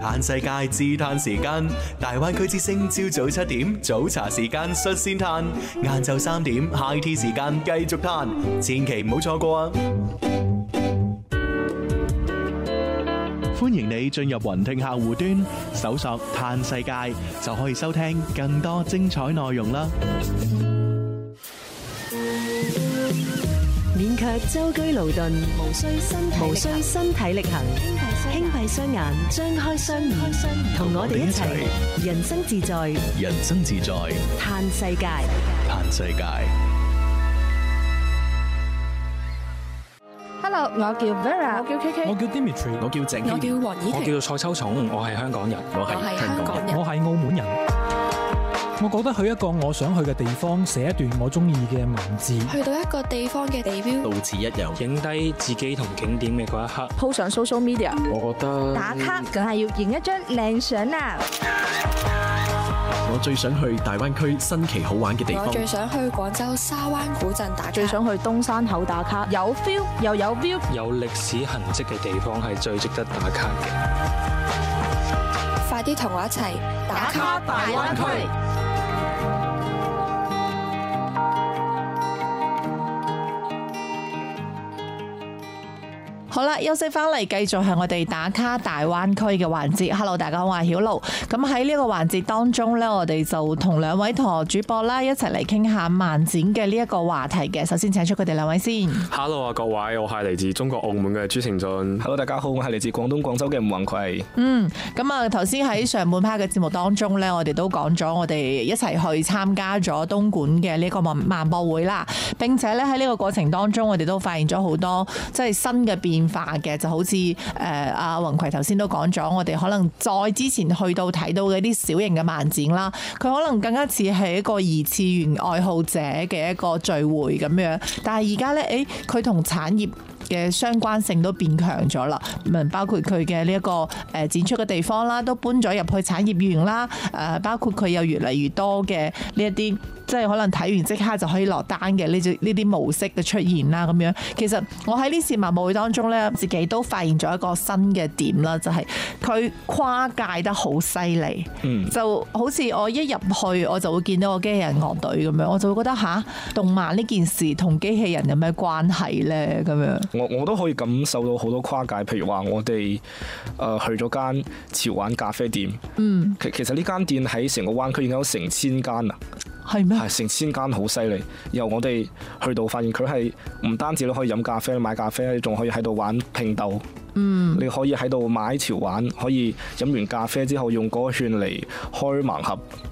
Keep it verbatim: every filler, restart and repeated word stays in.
嘆世界自嘆時間，大灣區之聲朝早七點早茶時間率先嘆，晏晝三點 high tea 時間繼續嘆，千祈唔好錯過啊！歡迎你進入雲聽客戶端，搜索嘆世界就可以收聽更多精彩內容啦！ 免卻舟車勞頓，無需身體無需身體力行，輕閉雙眼，張開雙耳，同我哋一齊人生自在， 人生自在， 嘆世界， 嘆世界。 Hello，我叫 Vera， 我叫 K K， 我叫 Dimitri， 我叫鄭我叫黃綺我叫做蔡秋松，我係香港人， 我係香港人， 我係澳門人。我覺得去一個我想去嘅地方，寫一段我中意嘅文字， 去到一個地方嘅地標， 到此一遊， 影低自己同景點嘅嗰一刻， po 上 social media。 我覺得打卡梗係要影一張靚相啦！ 我最想去大灣區新奇好玩嘅地方。 我最想去廣州沙灣古鎮打卡， 最想去東山口打卡，有 feel 又有 view， 有歷史痕跡嘅地方係最值得打卡嘅。 快啲同我一齊打卡大灣區！好啦，休息翻嚟，繼續係我哋打卡大灣區嘅環節。Hello， 大家好，我係曉露。咁喺呢個環節當中呢，我哋就同兩位同學主播啦，一齊嚟傾下漫展嘅呢一個話題嘅。首先請出佢哋兩位先。 Hello 啊，各位，我係嚟自中國澳門嘅朱成俊。 Hello， 大家好，我係嚟自廣東廣州嘅吳宏葵。 嗯，咁啊，頭先喺上半 part 嘅節目當中呢，我哋都講咗，我哋一齊去參加咗東莞嘅呢個漫漫博會啦。並且咧喺呢個過程當中，我哋都發現咗好多即係新嘅變化嘅，就好似誒阿宏葵頭先都講咗，我哋可能再之前去到睇到嘅啲小型嘅漫展啦，佢可能更加似係一個二次元愛好者嘅一個聚會咁樣，但係而家咧，誒佢同產業嘅相關性都變強咗啦，咁包括佢嘅呢一個誒展出嘅地方啦，都搬咗入去產業園啦，誒包括佢有越嚟越多嘅呢一啲，即係可能睇完即刻就可以落單嘅呢啲呢啲模式嘅出現啦，咁樣其實我喺呢次漫博會當中咧，自己都發現咗一個新嘅點啦，就係、是、佢跨界得好犀利，嗯、就好似我一入去我就會見到個機器人樂隊咁樣，我就會覺得吓，動漫呢件事同機器人有咩關係咧？咁樣我我都可以感受到好多跨界，譬如話我哋誒去咗間潮玩咖啡店，嗯，其其實呢間店喺成個灣區已經有成千間啦。 係咩？ 係成千間，好犀利。由我哋去到發現佢係唔單止你可以飲咖啡、買咖啡，你仲可以喺度玩拼豆。嗯，你可以喺度買潮玩，可以飲完咖啡之後用嗰個券嚟開盲盒，